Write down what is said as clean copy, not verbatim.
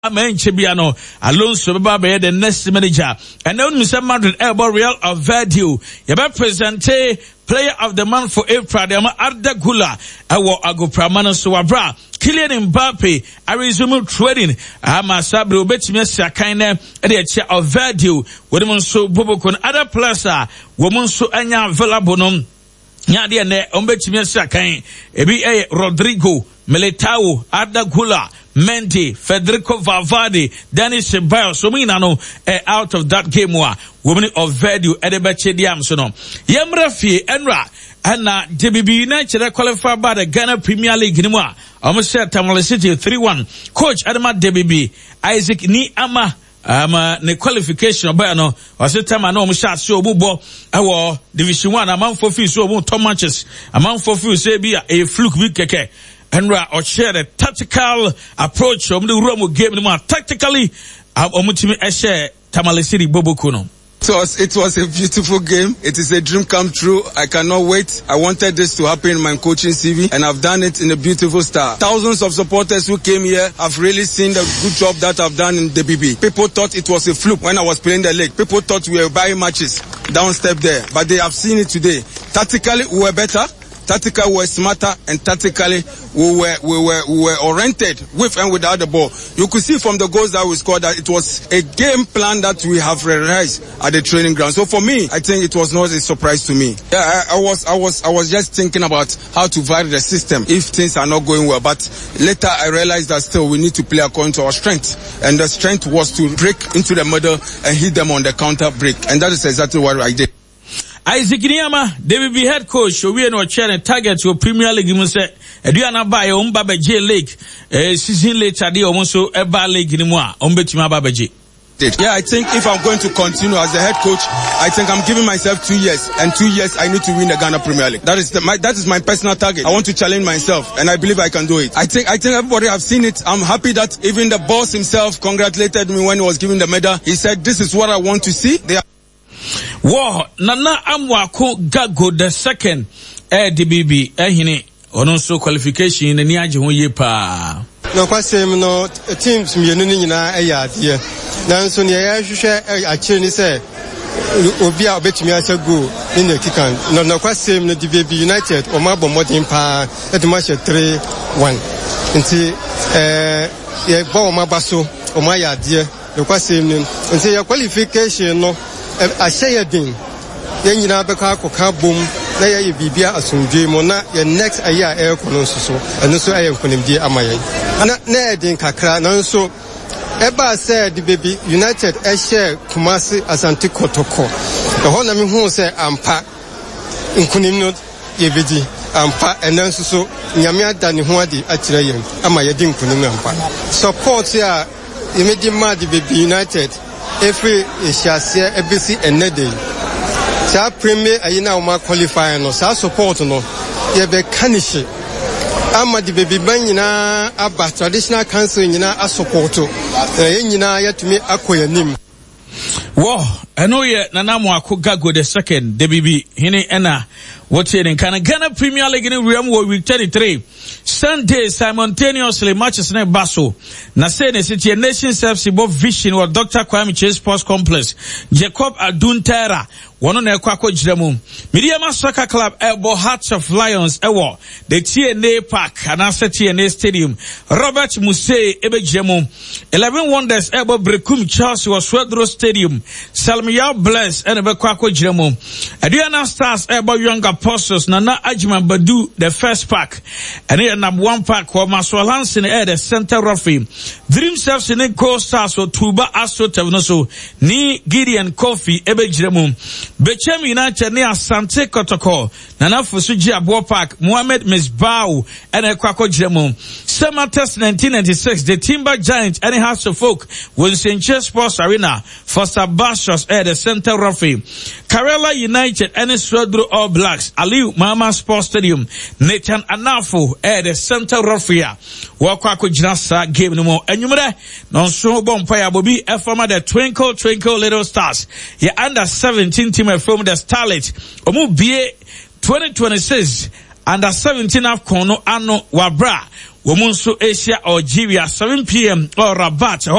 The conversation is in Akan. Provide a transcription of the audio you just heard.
Chibiano, Alonso Baba, the next manager. And then Mr. Madrid Elbow Real of Verdio. Yaba presente player of the month for April. Dema Arda Gula. Awo Ago Pramano Suabra. Kylian Mbappe. I resume trading. Ama Sabri Obetime Sakine. The chair of Verdio. Women so Bobokon other plaza. Women so Anya Velabonum. Nyadi ne Obetime Sakine. Ebi Rodrigo. Militao. Arda Gula. Mendy, Federico Valverde, Dennis Ceballos, so we know out of that game women of Verdio, Edebeche Diamsono. Yemrafi, Enra, and DBB United qualified by the Ghana Premier League in Moa. Almost said Tamale City 3-1. Coach Adama DBB, Isaac Ni Ama. Ne qualification by no was the time I know shot so bubo our Division 1 amount for fees so 2 matches amount for fees say be a fluke big keke. Enra or share a tactical approach of the Romo game more tactically omutimi share Tamale City Bobo Kuno. It was a beautiful game. It is a dream come true. I cannot wait. I wanted this to happen in my coaching CV and I've done it in a beautiful style. Thousands of supporters who came here have really seen the good job that I've done in the BB. People thought it was a fluke when I was playing the league. People thought we were buying matches downstep there, but they have seen it today. Tactically, we were better. Tactically, we were smarter, and tactically, we were oriented with and without the ball. You could see from the goals that we scored that it was a game plan that we have realized at the training ground. So for me, I think it was not a surprise to me. Yeah, I was just thinking about how to vary the system if things are not going well. But later I realized that still we need to play according to our strength, and the strength was to break into the middle and hit them on the counter break, and that is exactly what I did. Isaac Niama, DBB head coach, we are not sharing target to Premier League. You say, Eduana Bay, Babaji League, season later, they almost so a bad league in Moa, Ombetima Babaji. Yeah, I think if I'm going to continue as the head coach, I think I'm giving myself 2 years, and 2 years I need to win the Ghana Premier League. That is my personal target. I want to challenge myself, and I believe I can do it. I think everybody have seen it. I'm happy that even the boss himself congratulated me when he was giving the medal. He said, "This is what I want to see." Wow, Nana Amwako Gago the second DBB ehine ono so qualification ni age ho ye pa. No kwasem no teams mienu ni nyina ayade. Nanso ne ya hwehwe akire ni se obi a obetumi asa go ni na kikan. No kwasem no DBB United o ma bomodin pa etuma she 3-1. Nti ye ba o ma baso o ma yade. No kwasem ni nti ya qualification no a share din yenyina beka akoka bom na ye bibia asomdwe mo na ye next aya air kono so eno so aye nkonimdie amaye ana na edin kakra nanso eba said the baby United a share Kumasi Asante Kotoko ho na me hu se ampa nkonim no ye bedi ampa enanso so nyame ada ne ho ade akire yen amaye din nkonim ampa support ya yemedi ma the baby United every Asia ABC enede sa premier ayina o ma qualify no sa support no ye be kanishi ama di baby ban nyina aba traditional council nyina asupport ye nyina yatumi akoyanim wo eno ye Nana Gago the second DBB hini ena what's in Ghana Premier League in Riyam week 33 Sunday simultaneously matches na Baso na say ne city Nations FC bo Vision or Dr. Kwame Chase Sports Complex Jacob Aduntera one na ekwa jiremu Mediama Soccer Club Elbow Hearts of Lions ewo the TNA Park and after TNA Stadium Robert Musei ebe jiremu 11 Wonders Elbow Brekum Chelsea was Swedro Stadium Salmiya Bless and ebe kwa jiremu Aduana Stars Elbow Young Apostles Nana Ajman Badu the first pack and here number 1 pack for Maswalans in the center roughly Dream Selves in the Gold Stars or Tuba Astro Tevnoso ni Gideon Kofi ebe jiremu Bechem United near Asante Kotoko, Nana Fusuji Abo Park, Mohamed Misbau, and Ekwako Jemu. Summer Test 1996, the Timber Giants and House of Folk was St. Chess Sports Arena, Foster Bashos at the Center Rofi. Karela United and Swedro All Blacks, Aliu Mama Sports Stadium, Nathan Anafo at the Center Rofia. Wakwako Jinasa game no more. And you know, non so bonfire Bobby, a former the Twinkle Little Stars. Yeah, under 17 team from the Starlet. Omu BA 2026 under 17 AFCON no ano wabra. Womunso Asia Algeria 7 p.m. or Rabat